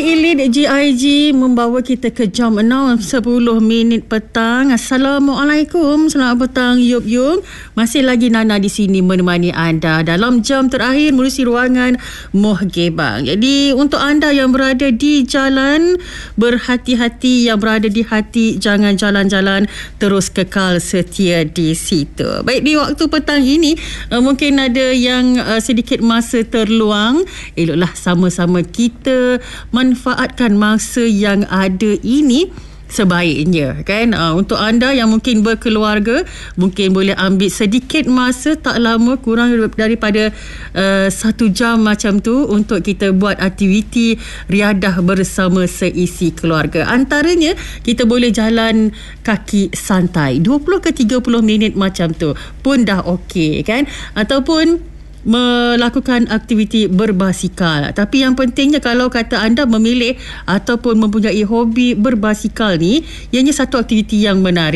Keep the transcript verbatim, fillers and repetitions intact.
Elite G I G membawa kita ke jam enam sepuluh minit petang. Assalamualaikum. Selamat petang Yup Yup. Masih lagi Nana di sini menemani anda dalam jam terakhir melalui ruangan Muhgebang. Jadi untuk anda yang berada di jalan, berhati-hati, yang berada di hati jangan jalan-jalan, terus kekal setia di situ. Baik, di waktu petang ini mungkin ada yang sedikit masa terluang. Eloklah sama-sama kita manfaatkan masa yang ada ini sebaiknya, kan? Uh, untuk anda yang mungkin berkeluarga, mungkin boleh ambil sedikit masa, tak lama, kurang daripada uh, satu jam macam tu, untuk kita buat aktiviti riadah bersama seisi keluarga. Antaranya kita boleh jalan kaki santai dua puluh ke tiga puluh minit macam tu pun dah okey, kan? Ataupun melakukan aktiviti berbasikal. Tapi yang pentingnya, kalau kata anda memilih ataupun mempunyai hobi berbasikal ni, ianya satu aktiviti yang menarik.